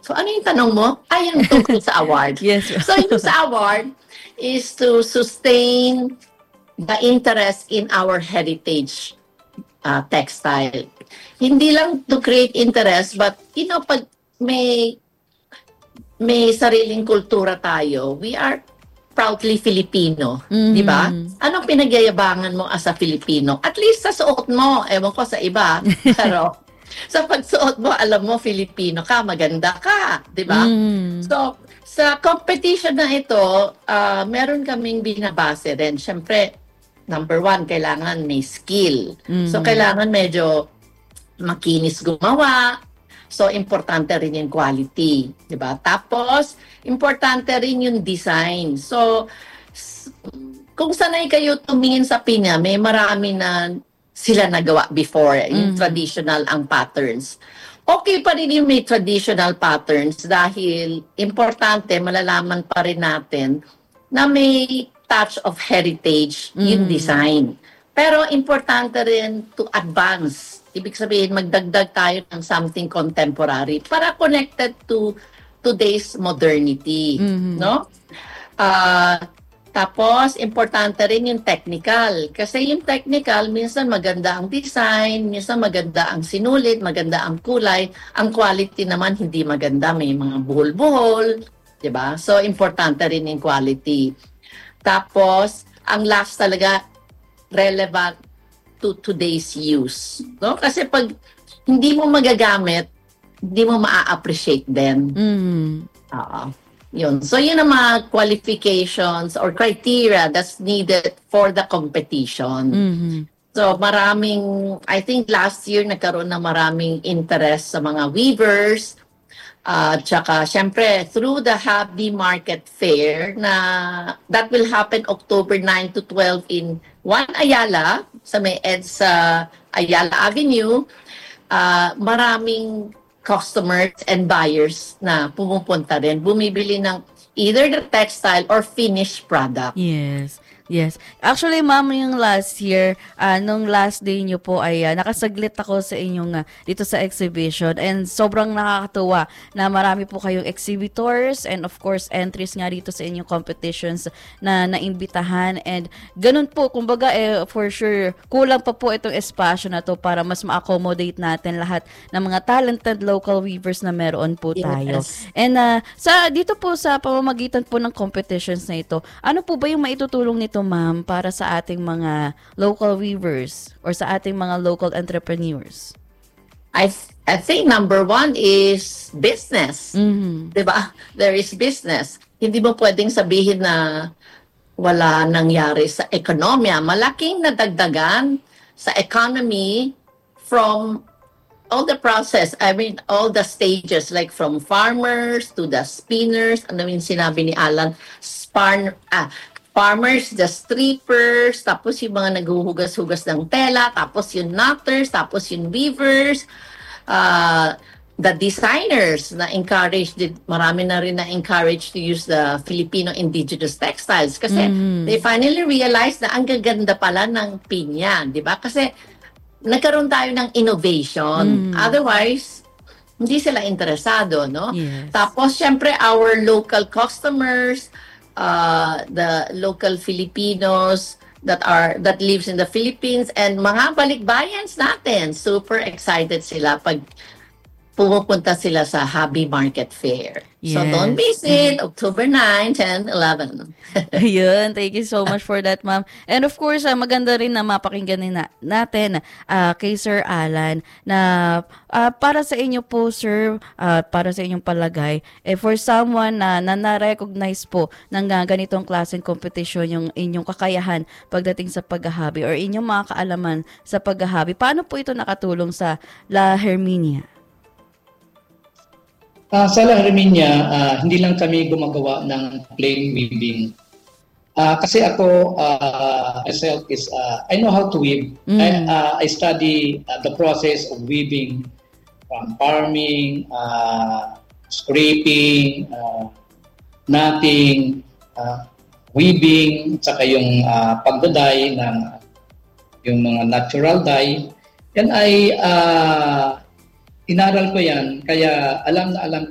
So ano yung tanong mo? Ay, yung tungkol sa award. Yes. So yung sa award is to sustain the interest in our heritage textile. Hindi lang to create interest, but pag may sariling kultura tayo, we are proudly Filipino, di ba? Anong pinagyayabangan mo as a Filipino? At least sa suot mo, ewan ko sa iba, pero sa pagsuot mo, alam mo, Filipino ka, maganda ka, di ba? So, sa competition na ito, meron kaming binabase rin. Siyempre, number one, kailangan may skill. So, kailangan medyo makinis gumawa. So, importante rin yung quality. Diba? Tapos, importante rin yung design. So, kung sanay kayo tumingin sa pinya, may marami na sila nagawa before. Yung traditional ang patterns. Okay pa rin yung may traditional patterns dahil importante, malalaman pa rin natin na may touch of heritage yung design. Pero importante rin to advance. Ibig sabihin, magdagdag tayo ng something contemporary para connected to today's modernity. No? Tapos, importante rin yung technical. Kasi yung technical, minsan maganda ang design, minsan maganda ang sinulit, maganda ang kulay. Ang quality naman hindi maganda. May mga buhol-buhol. Diba? So, importante rin yung quality. Tapos, ang last talaga, relevant to today's use. No? Kasi pag hindi mo magagamit, hindi mo maa-appreciate din. Yun. So, yun ang mga qualifications or criteria that's needed for the competition. So, I think last year nagkaroon ng maraming interest sa mga weavers. Tsaka, syempre, through the Happy Market Fair that will happen October 9 to 12 in One Ayala, sa may EDSA Ayala Avenue, maraming customers and buyers na pumupunta rin, bumibili ng either the textile or finished product. Yes. Actually, ma'am, yung last year, nung last day nyo po ay nakasaglit ako sa inyong dito sa exhibition and sobrang nakakatuwa na marami po kayong exhibitors and of course entries nga dito sa inyong competitions na naimbitahan and ganun po, kumbaga for sure, kulang pa po itong espasyo na to para mas ma-accommodate natin lahat ng mga talented local weavers na meron po tayo. Yes. And dito po sa pamamagitan po ng competitions na ito, ano po ba yung maitutulong nito, ma'am, para sa ating mga local weavers or sa ating mga local entrepreneurs? I think number one is business. Diba? There is business. Hindi mo pwedeng sabihin na wala nangyari sa ekonomiya. Malaking nadagdagan sa economy from all the process. I mean, all the stages, like from farmers to the spinners. Ano yung sinabi ni Alan? Farmers, the strippers, tapos yung mga naghuhugas-hugas ng tela, tapos yung knotters, tapos yung weavers, the designers na encouraged, marami na rin na encouraged to use the Filipino indigenous textiles kasi they finally realized na ang gaganda pala ng pinya, di ba? Kasi nagkaroon tayo ng innovation. Otherwise, hindi sila interesado, no? Yes. Tapos, syempre, our local customers, the local Filipinos that lives in the Philippines and mga balikbayans natin, super excited sila pag pumupunta sila sa Happy Market Fair. Yes. So don't miss it, October 9, 10, 11. Ayun, thank you so much for that, ma'am. And of course, maganda rin na mapakinggan natin kay Sir Alan na para sa inyo po, sir, para sa inyong palagay, for someone na na-recognize po ng ganitong klaseng competition yung inyong kakayahan pagdating sa paghahabi or inyong mga kaalaman sa paghahabi, paano po ito nakatulong sa La Herminia? Sa La Herminia, hindi lang kami gumagawa ng plain weaving. Kasi ako, myself is, I know how to weave. I study the process of weaving from farming, scraping, knotting, weaving, at saka yung pagdaday ng yung mga natural dye. Yan ay inaral ko yan, kaya alam na alam